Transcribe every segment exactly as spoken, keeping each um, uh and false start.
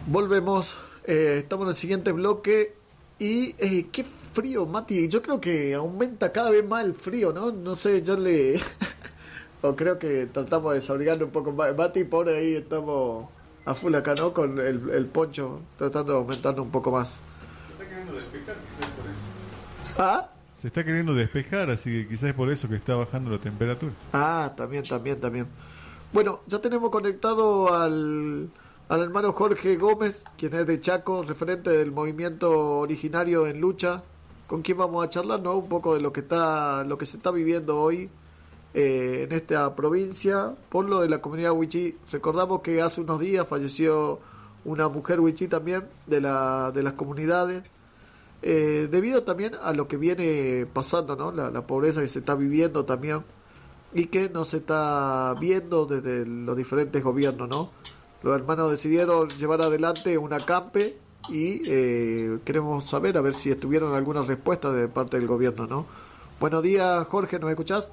Volvemos, eh, estamos en el siguiente bloque y eh, qué frío, Mati. Yo creo que aumenta cada vez más el frío, ¿no? No sé, yo le... o creo que tratamos de desabrigarlo un poco más. Mati, pobre, ahí estamos a full acá, ¿no? Con el, el poncho, tratando de aumentarlo un poco más. Se está queriendo despejar, quizás por eso. ¿Ah? Se está queriendo despejar, así que quizás es por eso que está bajando la temperatura. Ah, también, también, también. Bueno, ya tenemos conectado al... al hermano Jorge Gómez, quien es de Chaco, referente del movimiento originario en lucha, con quien vamos a charlar, ¿no? Un poco de lo que está, lo que se está viviendo hoy eh, en esta provincia por lo de la comunidad wichí. Recordamos que hace unos días falleció una mujer wichí también de la de las comunidades, eh, debido también a lo que viene pasando, ¿no? La, la pobreza que se está viviendo también y que no se está viendo desde los diferentes gobiernos, ¿no? Los hermanos decidieron llevar adelante un acampe y eh, queremos saber a ver si estuvieron alguna respuesta de parte del gobierno, ¿no? Buenos días, Jorge, ¿nos escuchás?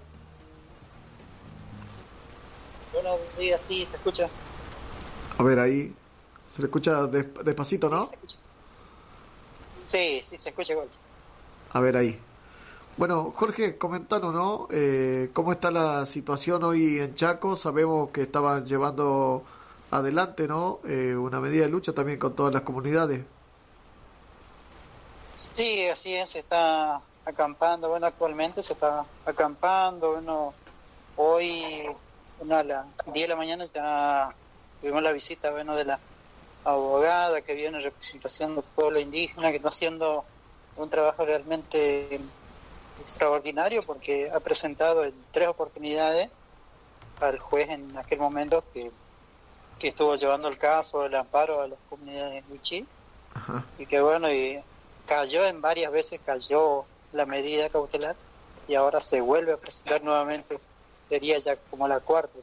Buenos días, sí, ¿te escucha? A ver, ahí se le escucha desp- despacito, ¿no? Sí, se escucha. Sí, sí, se escucha igual. A ver, ahí. Bueno, Jorge, comentanos, ¿no? Eh, ¿Cómo está la situación hoy en Chaco? Sabemos que estaban llevando adelante, ¿no? Eh, una medida de lucha también con todas las comunidades. Sí, así es, se está acampando, bueno, actualmente se está acampando, bueno, hoy, bueno, a las diez de la mañana ya tuvimos la visita, bueno, de la abogada que viene en representación del pueblo indígena, que está haciendo un trabajo realmente extraordinario porque ha presentado en tres oportunidades al juez en aquel momento que que estuvo llevando el caso del amparo a las comunidades wichí. Ajá. Y que bueno, y cayó en varias veces, cayó la medida cautelar y ahora se vuelve a presentar nuevamente, sería ya como la cuarta.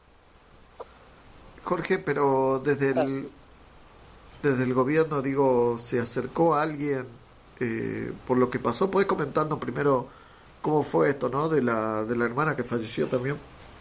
Jorge, pero desde el Así. desde el gobierno, digo, ¿se acercó a alguien eh, por lo que pasó? ¿Podés comentarnos primero cómo fue esto, ¿no? De la, de la hermana que falleció también.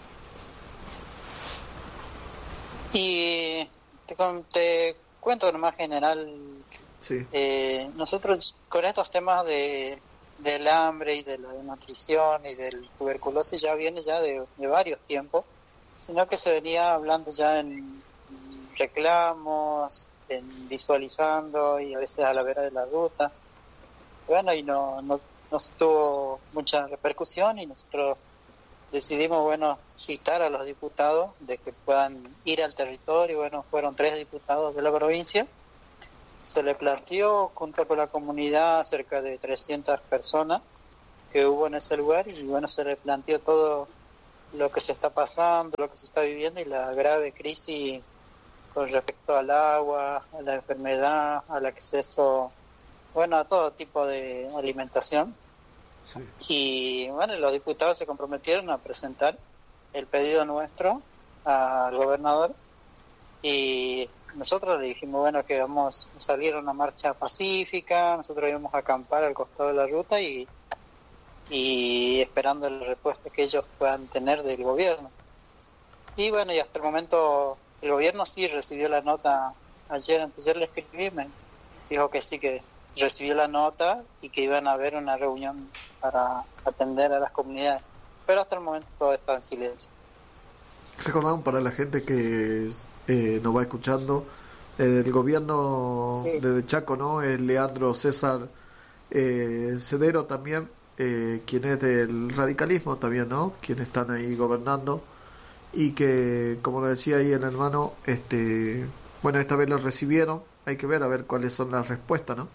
Y te, te cuento de más general, sí. eh, nosotros con estos temas de del hambre y de la nutrición y del tuberculosis ya viene ya de, de varios tiempos, sino que se venía hablando ya en reclamos, en visualizando y a veces a la vera de la ruta. Bueno, y no, no, no tuvo mucha repercusión y nosotros decidimos, bueno, citar a los diputados de que puedan ir al territorio. Bueno, fueron tres diputados de la provincia. Se le planteó, junto con la comunidad, cerca de trescientas personas que hubo en ese lugar, y bueno, se le planteó todo lo que se está pasando, lo que se está viviendo y la grave crisis con respecto al agua, a la enfermedad, al acceso, bueno, a todo tipo de alimentación. Sí. Y bueno, los diputados se comprometieron a presentar el pedido nuestro al gobernador y nosotros le dijimos, bueno, que vamos a salir a una marcha pacífica, nosotros íbamos a acampar al costado de la ruta y, y esperando la respuesta que ellos puedan tener del gobierno. Y bueno, y hasta el momento el gobierno sí recibió la nota, ayer, antes de ayer le escribí, me dijo que sí, que recibió la nota y que iban a haber una reunión para atender a las comunidades, pero hasta el momento todo está en silencio. Recordamos para la gente que eh, nos va escuchando, eh, el gobierno sí. de Chaco, ¿no? Es Leandro César eh, Cedero también, eh, quien es del radicalismo también, ¿no? Quienes están ahí gobernando y que, como lo decía ahí el hermano, este, bueno, esta vez lo recibieron, hay que ver a ver cuáles son las respuestas, ¿no?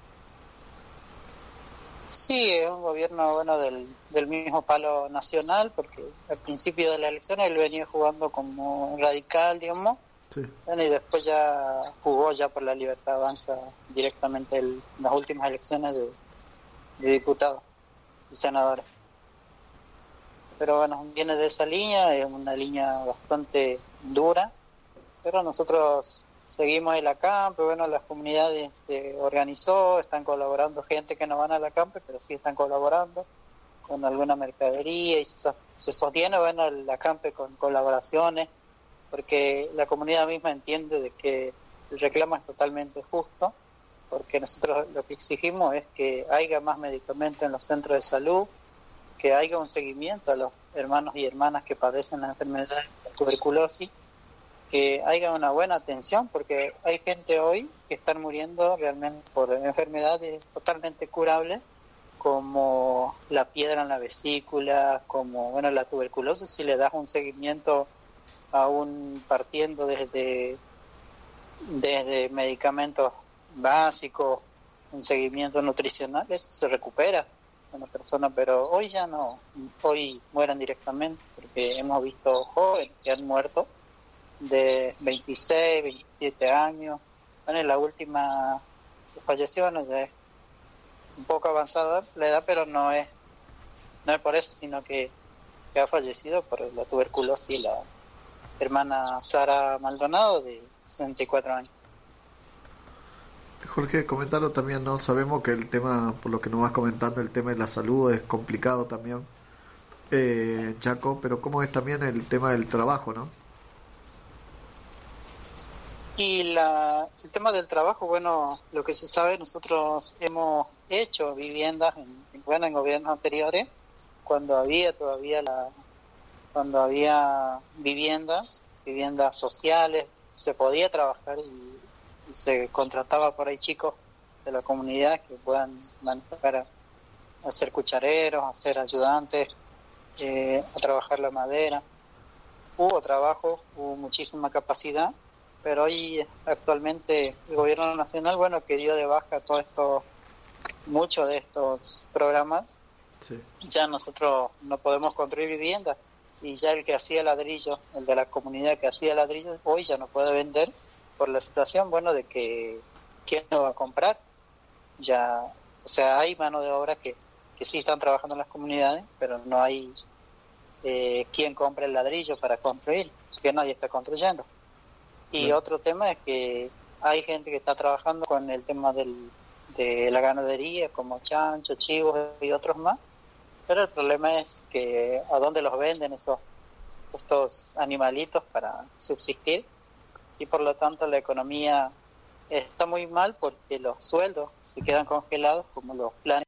Sí, es un gobierno, bueno, del, del mismo palo nacional, porque al principio de la elección él venía jugando como radical, digamos, sí. Bueno, y después ya jugó ya por la Libertad Avanza directamente en las últimas elecciones de, de diputados y senadores. Pero bueno, viene de esa línea, es una línea bastante dura, pero nosotros seguimos el acampe, bueno, las comunidades se organizó, están colaborando, gente que no van al acampe, pero sí están colaborando con alguna mercadería y se, se sostiene, bueno, el acampe con colaboraciones, porque la comunidad misma entiende de que el reclamo es totalmente justo, porque nosotros lo que exigimos es que haya más medicamentos en los centros de salud, que haya un seguimiento a los hermanos y hermanas que padecen la enfermedad de tuberculosis, que haya una buena atención, porque hay gente hoy que están muriendo realmente por enfermedades totalmente curables, como la piedra en la vesícula, como bueno la tuberculosis. Si le das un seguimiento aún partiendo desde desde medicamentos básicos, un seguimiento nutricional, eso se recupera una persona, pero hoy ya no, hoy mueren directamente, porque hemos visto jóvenes que han muerto de veintiséis, veintisiete años. Bueno, en la última que falleció, bueno, ya es un poco avanzada la edad, pero no es no es por eso, sino que, que ha fallecido por la tuberculosis, la hermana Sara Maldonado, de sesenta y cuatro años. Jorge, comentarlo también, ¿no? Sabemos que el tema, por lo que nos vas comentando, el tema de la salud es complicado también, eh, Chaco, pero ¿cómo es también el tema del trabajo, no? Y la, el tema del trabajo, bueno, lo que se sabe, nosotros hemos hecho viviendas en, bueno, en gobiernos anteriores, cuando había todavía la, cuando había viviendas, viviendas sociales, se podía trabajar y, y se contrataba por ahí chicos de la comunidad que puedan manejar a, a ser cuchareros, a ser ayudantes, eh, a trabajar la madera. Hubo trabajo, hubo muchísima capacidad, pero hoy actualmente el gobierno nacional, bueno, que dio de baja todo esto, muchos de estos programas. Sí. Ya nosotros no podemos construir viviendas, y ya el que hacía ladrillo, el de la comunidad que hacía ladrillo, hoy ya no puede vender por la situación, bueno, de que quién no va a comprar. Ya, o sea, hay mano de obra que, que sí están trabajando en las comunidades, pero no hay eh, quien compre el ladrillo para construir, es que nadie está construyendo. Y sí. Otro tema es que hay gente que está trabajando con el tema del, de la ganadería, como chanchos, chivos y otros más, pero el problema es que a dónde los venden esos estos animalitos para subsistir, y por lo tanto la economía está muy mal porque los sueldos se quedan congelados, como los planes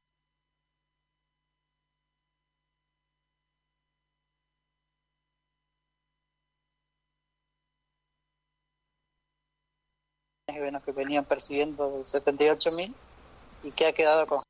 que venían percibiendo setenta y ocho mil, y que ha quedado con